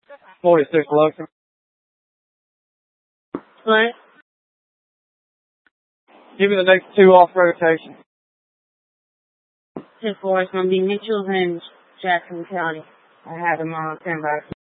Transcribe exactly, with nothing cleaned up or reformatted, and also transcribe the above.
forty-six Luxor. What? Give me the next two off rotation. ten four is going to be Mitchell and Jackson County. I have them on standby.